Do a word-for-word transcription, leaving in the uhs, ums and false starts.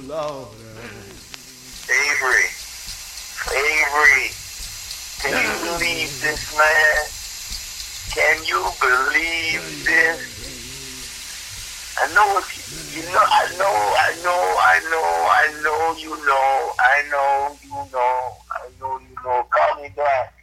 Lord. Avery. Avery. Can you believe this, man? Can you believe this? I know if you, you know, I know, I know, I know, I know, you know, I know, you know, I know, you know. Call me back.